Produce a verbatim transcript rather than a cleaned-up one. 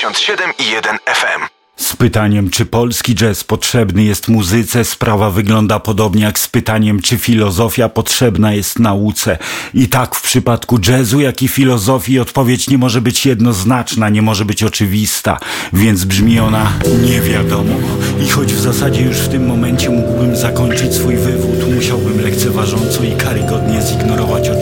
dziewięćdziesiąt siedem i jeden F M. Z pytaniem, czy polski jazz potrzebny jest muzyce, sprawa wygląda podobnie jak z pytaniem, czy filozofia potrzebna jest nauce. I tak w przypadku jazzu, jak i filozofii odpowiedź nie może być jednoznaczna, nie może być oczywista, więc brzmi ona nie wiadomo. I choć w zasadzie już w tym momencie mógłbym zakończyć swój wywód, musiałbym lekceważąco i karygodnie zignorować